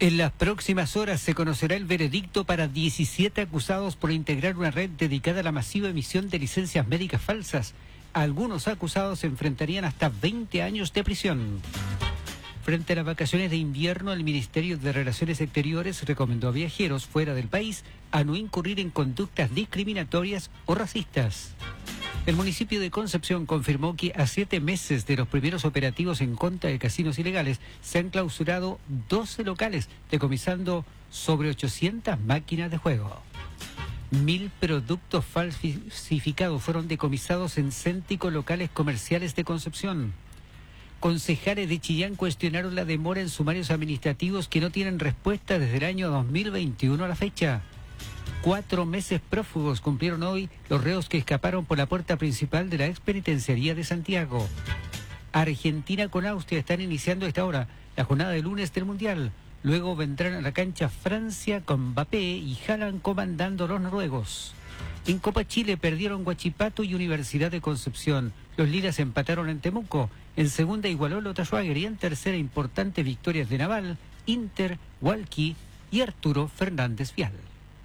En las próximas horas se conocerá el veredicto para 17 acusados por integrar una red dedicada a la masiva emisión de licencias médicas falsas. Algunos acusados se enfrentarían hasta 20 años de prisión. Frente a las vacaciones de invierno, el Ministerio de Relaciones Exteriores recomendó a viajeros fuera del país a no incurrir en conductas discriminatorias o racistas. El municipio de Concepción confirmó que a 7 meses de los primeros operativos en contra de casinos ilegales se han clausurado 12 locales, decomisando sobre 800 máquinas de juego. 1000 productos falsificados fueron decomisados en céntricos locales comerciales de Concepción. Concejales de Chillán cuestionaron la demora en sumarios administrativos que no tienen respuesta desde el año 2021 a la fecha. 4 meses prófugos cumplieron hoy los reos que escaparon por la puerta principal de la expenitenciaría de Santiago. Argentina con Austria están iniciando a esta hora la jornada de lunes del Mundial. Luego vendrán a la cancha Francia con Mbappé y Haaland comandando a los noruegos. En Copa Chile perdieron Huachipato y Universidad de Concepción. Los Liras empataron en Temuco. En segunda igualó Lota Schwager y en tercera importantes victorias de Naval, Inter, Hualqui y Arturo Fernández Vial.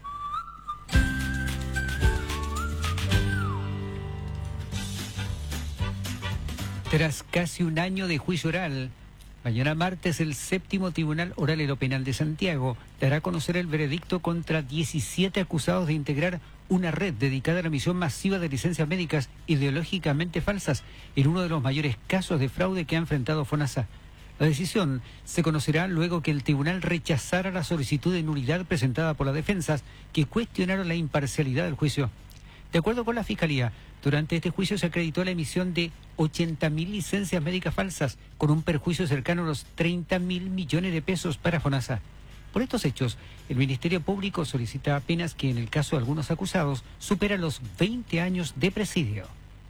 Tras casi un año de juicio oral, mañana martes el 7º Tribunal Oral en lo Penal de Santiago dará a conocer el veredicto contra 17 acusados de integrar una red dedicada a la emisión masiva de licencias médicas ideológicamente falsas en uno de los mayores casos de fraude que ha enfrentado FONASA. La decisión se conocerá luego que el tribunal rechazara la solicitud de nulidad presentada por las defensas que cuestionaron la imparcialidad del juicio. De acuerdo con la Fiscalía, durante este juicio se acreditó la emisión de 80.000 licencias médicas falsas, con un perjuicio cercano a los 30.000 millones de pesos para FONASA. Por estos hechos, el Ministerio Público solicita penas que, en el caso de algunos acusados, superan los 20 años de presidio.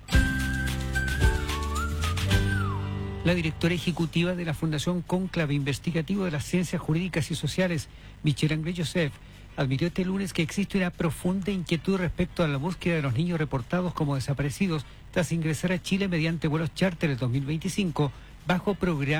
La directora ejecutiva de la Fundación Cónclave Investigativo de las Ciencias Jurídicas y Sociales, Michelle Anglais-Joseph, admitió este lunes que existe una profunda inquietud respecto a la búsqueda de los niños reportados como desaparecidos tras ingresar a Chile mediante vuelos charter en 2025 bajo programa